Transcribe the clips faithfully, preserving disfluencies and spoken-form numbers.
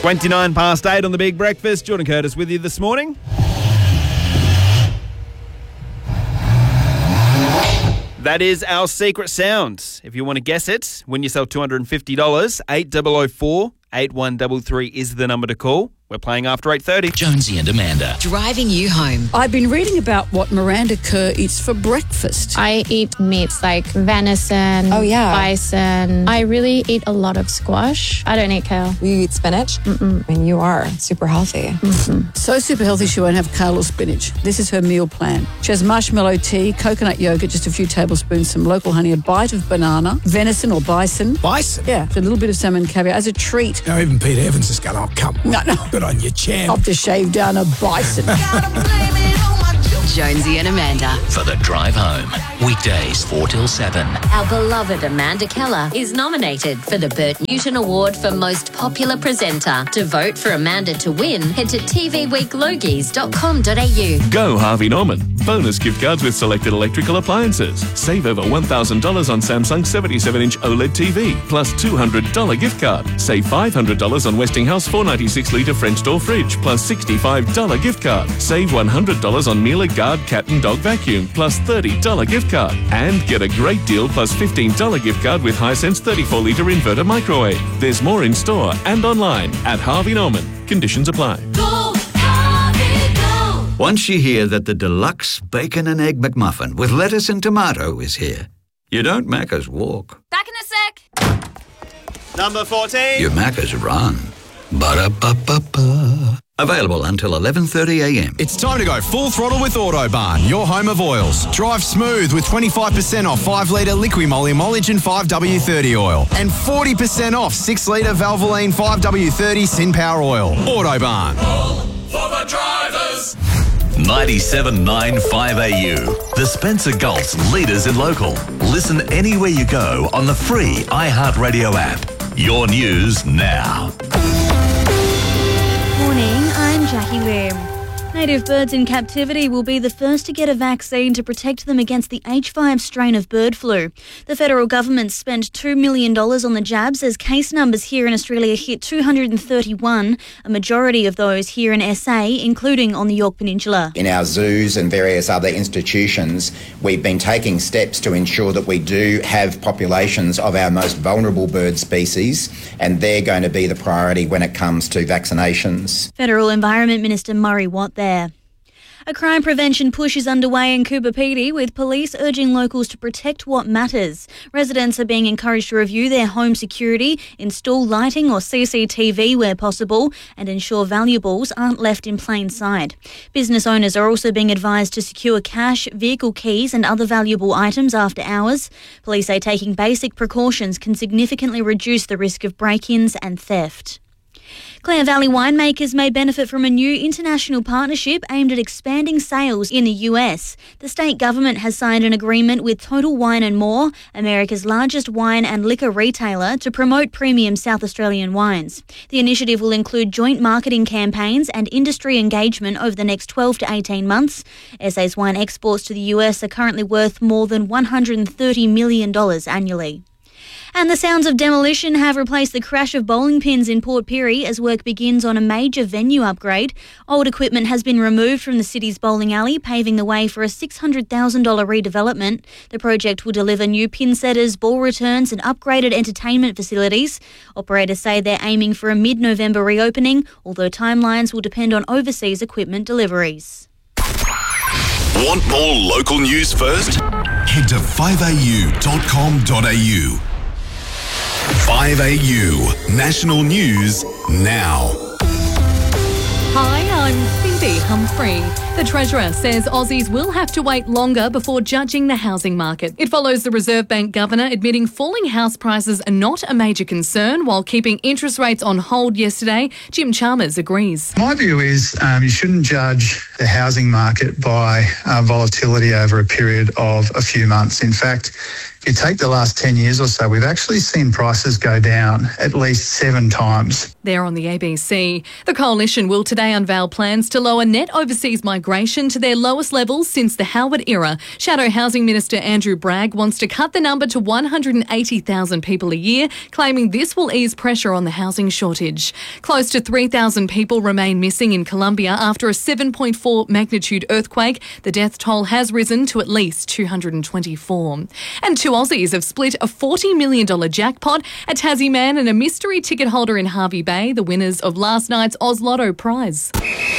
twenty-nine past eight on the Big Breakfast. Jordan Curtis with you this morning. That is our secret sound. If you want to guess it, win yourself two hundred fifty dollars. eight oh oh four, eight one three three is the number to call. We're playing after eight thirty. Jonesy and Amanda. Driving you home. I've been reading about what Miranda Kerr eats for breakfast. I eat meats like venison, Oh, yeah. bison. I really eat a lot of squash. I don't eat kale. You eat spinach? Mm-mm. I mean, you are super healthy. Mm-hmm. So super healthy she won't have kale or spinach. This is her meal plan. She has marshmallow tea, coconut yogurt, just a few tablespoons, some local honey, a bite of banana, venison or bison. Bison? Yeah, a little bit of salmon caviar as a treat. Now, even Peter Evans has gone, oh, come on. No, no. Good on you, champ. Up to shave down a bison. Jonesy and Amanda. For the drive home. Weekdays four till seven. Our beloved Amanda Keller is nominated for the Bert Newton Award for Most Popular Presenter. To vote for Amanda to win, head to t v week logies dot com dot a u. Go Harvey Norman. Bonus gift cards with selected electrical appliances. Save over one thousand dollars on Samsung seventy-seven inch OLED T V. Plus two hundred dollars gift card. Save five hundred dollars on Westinghouse four ninety-six litre French door fridge. Plus sixty-five dollars gift card. Save one hundred dollars on Miele Guard cat and dog vacuum. Plus thirty dollars gift card. And get a great deal plus fifteen dollars gift card with Hisense thirty-four litre inverter microwave. There's more in store and online at Harvey Norman. Conditions apply. Go, Harvey, go! Once you hear that the deluxe bacon and egg McMuffin with lettuce and tomato is here, you don't Macca's walk. Back in a sec. Number fourteen. You Macca's run. Ba-da-ba-ba-ba. Available until eleven thirty a m. It's time to go full throttle with Autobarn, your home of oils. Drive smooth with twenty-five percent off five litre Liqui-Moly Emulsion five W thirty oil and forty percent off six litre Valvoline five W thirty SynPower oil. Autobarn. All for the drivers. ninety-seven point nine five A U. The Spencer Gulf's leaders in local. Listen anywhere you go on the free iHeartRadio app. Your news now. Morning, I'm Jackie Lim. Native birds in captivity will be the first to get a vaccine to protect them against the H five strain of bird flu. The federal government spent two million dollars on the jabs as case numbers here in Australia hit two hundred thirty-one, a majority of those here in S A, including on the Yorke Peninsula. In our zoos and various other institutions, we've been taking steps to ensure that we do have populations of our most vulnerable bird species, and they're going to be the priority when it comes to vaccinations. Federal Environment Minister Murray Watt there. A crime prevention push is underway in Coober Pedy, with police urging locals to protect what matters. Residents are being encouraged to review their home security, install lighting or C C T V where possible, and ensure valuables aren't left in plain sight. Business owners are also being advised to secure cash, vehicle keys and other valuable items after hours. Police say taking basic precautions can significantly reduce the risk of break-ins and theft. Clare Valley winemakers may benefit from a new international partnership aimed at expanding sales in the U S. The state government has signed an agreement with Total Wine and More, America's largest wine and liquor retailer, to promote premium South Australian wines. The initiative will include joint marketing campaigns and industry engagement over the next twelve to eighteen months. S A's wine exports to the U S are currently worth more than one hundred thirty million dollars annually. And the sounds of demolition have replaced the crash of bowling pins in Port Pirie as work begins on a major venue upgrade. Old equipment has been removed from the city's bowling alley, paving the way for a six hundred thousand dollars redevelopment. The project will deliver new pin setters, ball returns and upgraded entertainment facilities. Operators say they're aiming for a mid-November reopening, although timelines will depend on overseas equipment deliveries. Want more local news first? Head to five a u dot com dot a u. five A U National News Now. Hi, I'm Phoebe Humphrey. The Treasurer says Aussies will have to wait longer before judging the housing market. It follows the Reserve Bank Governor admitting falling house prices are not a major concern while keeping interest rates on hold yesterday. Jim Chalmers agrees. My view is um, you shouldn't judge the housing market by uh, volatility over a period of a few months. In fact, if you take the last ten years or so, we've actually seen prices go down at least seven times. There on the A B C. The Coalition will today unveil plans to lower net overseas migration to their lowest levels since the Howard era. Shadow Housing Minister Andrew Bragg wants to cut the number to one hundred eighty thousand people a year, claiming this will ease pressure on the housing shortage. Close to three thousand people remain missing in Colombia after a seven point four magnitude earthquake. The death toll has risen to at least two hundred twenty-four. And two Aussies have split a forty million dollars jackpot. A Tassie man and a mystery ticket holder in Hervey Bay, the winners of last night's Oz Lotto prize.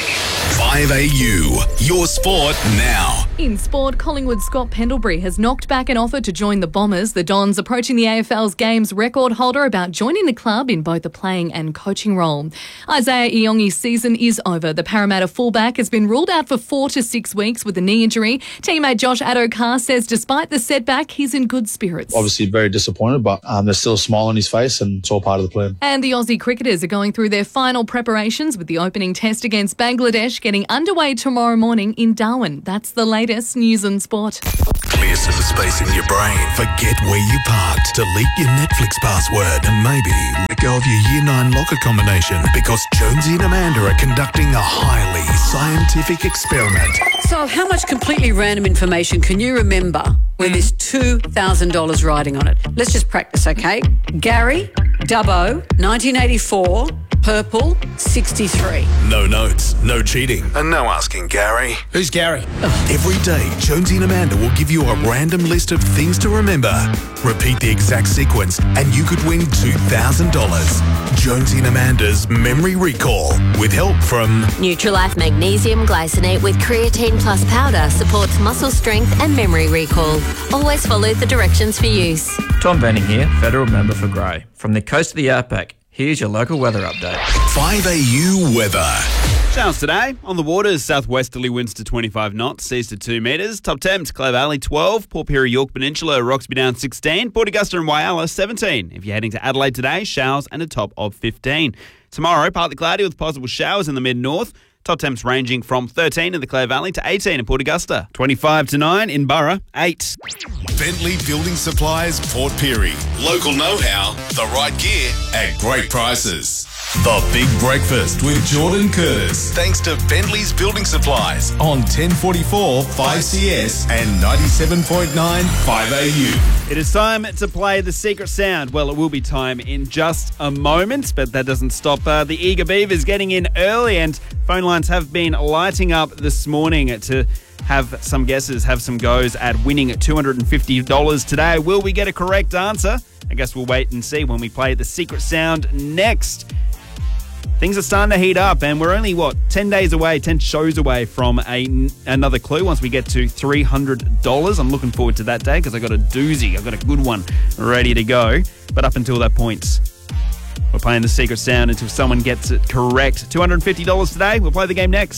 five A U, your sport now. In sport, Collingwood's Scott Pendlebury has knocked back an offer to join the Bombers. The Dons approaching the A F L's games record holder about joining the club in both the playing and coaching role. Isaiah Iongi's season is over. The Parramatta fullback has been ruled out for four to six weeks with a knee injury. Teammate Josh Addo-Carr says despite the setback, he's in good spirits. Obviously very disappointed, but um, there's still a smile on his face and it's all part of the plan. And the Aussie cricketers are going through their final preparations with the opening test against Bangladesh getting underway tomorrow morning in Darwin. That's the latest news and sport. Clear some space in your brain. Forget where you parked. Delete your Netflix password and maybe let go of your year nine locker combination because Jonesy and Amanda are conducting a highly scientific experiment. So how much completely random information can you remember when there's two thousand dollars riding on it? Let's just practice, okay? Gary, Dubbo, nineteen eighty-four, purple, sixty-three. No notes, no cheating, and no asking Gary. Who's Gary? Every day, Jonesy and Amanda will give you a random list of things to remember. Repeat the exact sequence, and you could win two thousand dollars. Jonesy and Amanda's Memory Recall, with help from Nutrilife Magnesium Glycinate with Creatine Plus Powder supports muscle strength and memory recall. Always follow the directions for use. Tom Benning here, Federal Member for Grey. From the coast of the outback, here's your local weather update. five A U weather. Showers today. On the waters, southwesterly winds to twenty-five knots, seas to two metres. Top temps, Clare Valley twelve, Port Pirie, York Peninsula, Roxby Down sixteen, Port Augusta and Whyalla seventeen. If you're heading to Adelaide today, showers and a top of fifteen. Tomorrow, partly cloudy with possible showers in the mid-north. Top temps ranging from thirteen in the Clare Valley to eighteen in Port Augusta. twenty-five to nine in Burra, eight. Bentley Building Supplies, Port Pirie. Local know-how, the right gear at great prices. The Big Breakfast with Jordan Curtis. Thanks to Bentley's Building Supplies on ten forty-four five C S and ninety-seven point nine five A U. It is time to play the secret sound. Well, it will be time in just a moment, but that doesn't stop uh, the eager beavers getting in early, and phone lines have been lighting up this morning to have some guesses, have some goes at winning two hundred fifty dollars today. Will we get a correct answer? I guess we'll wait and see when we play the secret sound next. Things are starting to heat up, and we're only, what, ten days away, ten shows away from a, another clue once we get to three hundred dollars. I'm looking forward to that day because I got a doozy. I've got a good one ready to go. But up until that point, we're playing the secret sound until someone gets it correct. two hundred fifty dollars today. We'll play the game next.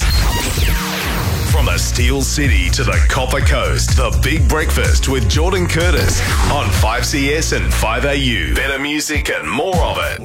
From the Steel City to the Copper Coast, the Big Breakfast with Jordan Curtis on five C S and five A U. Better music and more of it.